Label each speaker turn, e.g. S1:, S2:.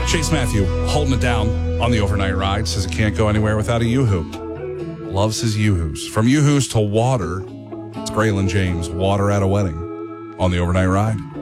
S1: Chase Matthew holding it down on the overnight ride. Says he can't go anywhere without a Yoo-Hoo. Loves his Yoo-Hoos. From Yoo-Hoos to water, it's Graylin James, water at a wedding on the overnight ride.